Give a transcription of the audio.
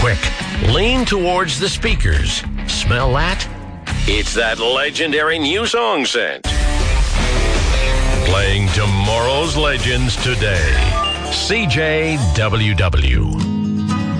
Quick, lean towards the speakers. Smell that? It's that legendary new song scent. Playing tomorrow's legends today. CJWW.